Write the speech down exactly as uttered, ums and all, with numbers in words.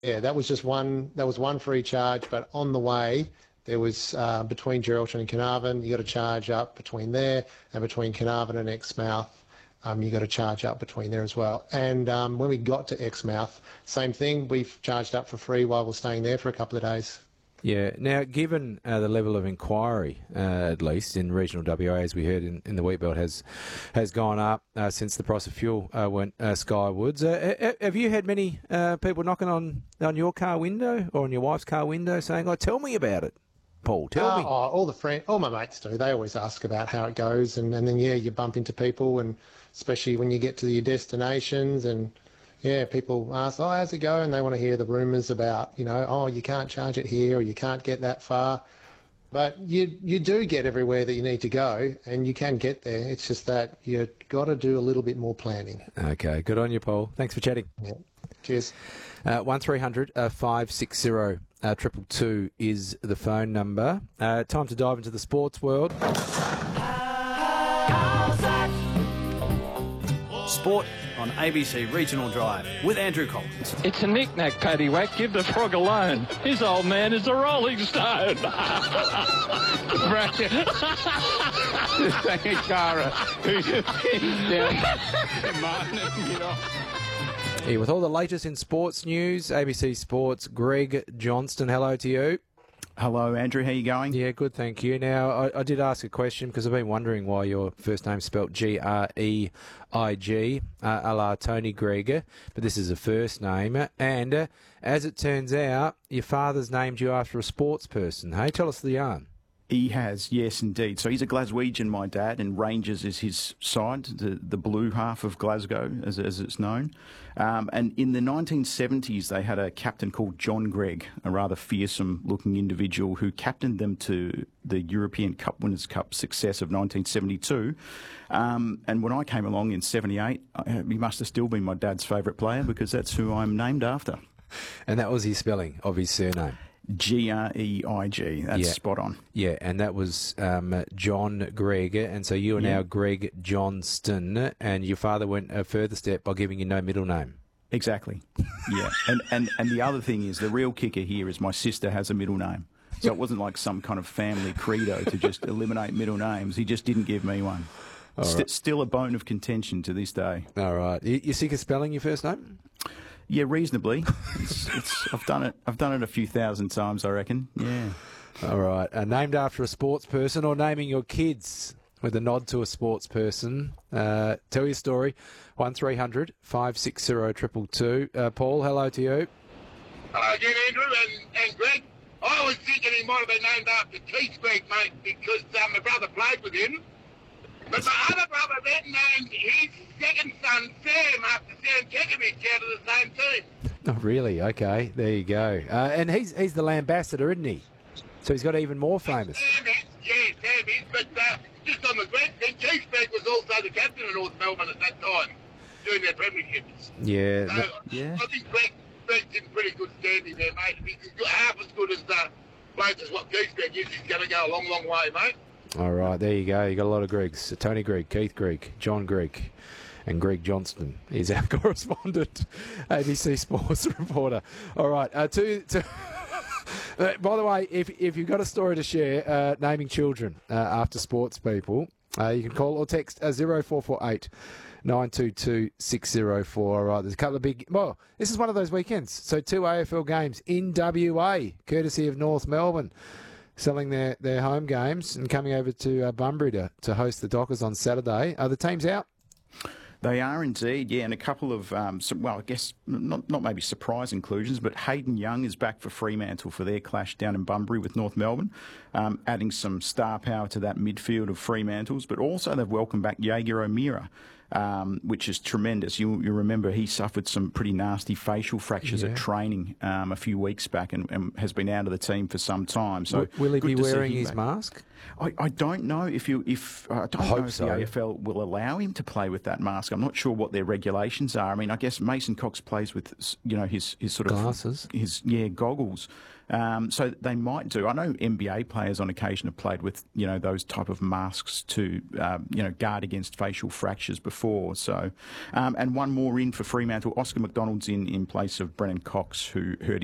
Yeah, that was just one. That was one free charge, but on the way there was uh, between Geraldton and Carnarvon, you got to charge up between there, and between Carnarvon and Exmouth, um, you got to charge up between there as well. And um, when we got to Exmouth, same thing. We've charged up for free while we're staying there for a couple of days. Yeah. Now, given uh, the level of inquiry, uh, at least in regional W A, as we heard in, in the Wheatbelt, has has gone up uh, since the price of fuel uh, went uh, skywards. Uh, have you had many uh, people knocking on, on your car window or on your wife's car window saying, "Oh, tell me about it, Paul, tell uh, me"? Oh, all the friend, all my mates do. They always ask about how it goes, and, and then yeah, you bump into people, and especially when you get to your destinations and. Yeah, people ask, oh, how's it go? And they want to hear the rumours about, you know, oh, you can't charge it here or you can't get that far. But you you do get everywhere that you need to go and you can get there. It's just that you've got to do a little bit more planning. Okay, good on you, Paul. Thanks for chatting. Yeah. Cheers. Uh, one three hundred five six zero triple two is the phone number. Uh, time to dive into the sports world. Sport on A B C Regional Drive with Andrew Collins. It's a knick-knack, paddywhack. Give the frog alone. His old man is a Rolling Stone. Bracket. Thank you, Cara. Who's your pin down? Martin, get off. Here with all the latest in sports news, A B C Sports, Greg Johnston. Hello to you. Hello, Andrew. How you going? Yeah, good, thank you. Now, I, I did ask a question because I've been wondering why your first name's spelt G R E I G, uh, a la Tony Greger, but this is a first name. And uh, as it turns out, your father's named you after a sports person. Hey, tell us the yarn. He has, yes, indeed. So he's a Glaswegian, my dad, and Rangers is his side, the, the blue half of Glasgow, as, as it's known. Um, and in the nineteen seventies, they had a captain called John Gregg, a rather fearsome-looking individual who captained them to the European Cup Winners' Cup success of nineteen seventy-two. Um, and when I came along in seventy-eight, he must have still been my dad's favourite player because that's who I'm named after. And that was his spelling of his surname. G R E I G, that's yeah. spot on. Yeah, and that was um, John Gregg, and so you are yeah. now Greg Johnston, and your father went a further step by giving you no middle name. Exactly, yeah. And, and, and the other thing is, the real kicker here is my sister has a middle name. So it wasn't like some kind of family credo to just eliminate middle names. He just didn't give me one. St- right. Still a bone of contention to this day. All right. You, you sick of spelling your first name? Yeah, reasonably. It's, it's, I've done it. I've done it a few thousand times, I reckon. Yeah. All right. Uh, named after a sports person, or naming your kids with a nod to a sports person. Uh, tell your story. One three hundred five six zero triple two. Uh, Paul, hello to you. Hello again, Andrew and, and Greg. I was thinking he might have been named after Keithspeed, mate, because uh, my brother played with him. But my other brother then named his second son Sam after Sam Kekovich out of the same team. Oh, really? Okay, there you go. Uh, and he's he's the Lambassador, isn't he? So he's got even more famous. Sam is, yeah, Sam is. But uh, just on the Greg thing, Keithspeed was also the captain of North Melbourne at that time, doing their premierships. Yeah. So that, yeah. I think Greg, Greg's in pretty good standing there, mate. If he's half as good as the bloke as what Keithspeed is, he's going to go a long, long way, mate. All right, there you go. You got a lot of Gregs. Tony Gregg, Keith Gregg, John Gregg, and Greg Johnston is our correspondent, A B C Sports reporter. All right, uh, to, to uh, by the way, if if you've got a story to share, uh, naming children uh, after sports people, uh, you can call or text uh, zero four four eight nine two two six zero four. All right, there's a couple of big. Well, this is one of those weekends. So two A F L games in W A, courtesy of North Melbourne, selling their, their home games and coming over to uh, Bunbury to, to host the Dockers on Saturday. Are the teams out? They are indeed, yeah, and a couple of, um, some, well, I guess not not maybe surprise inclusions, but Hayden Young is back for Fremantle for their clash down in Bunbury with North Melbourne, um, adding some star power to that midfield of Fremantle's, but also they've welcomed back Jaeger O'Meara, um, which is tremendous. You, you remember he suffered some pretty nasty facial fractures yeah. at training um, a few weeks back and, and has been out of the team for some time. So will he be wearing his back. mask? I, I don't know if you if uh, I don't I know hope if so. the A F L will allow him to play with that mask. I'm not sure what their regulations are. I mean, I guess Mason Cox plays with, you know, his, his sort of glasses, his yeah goggles. Um, so they might do. I know N B A players on occasion have played with, you know, those type of masks to, um, you know, guard against facial fractures before. So, um, and one more in for Fremantle. Oscar McDonald's in, in place of Brennan Cox, who hurt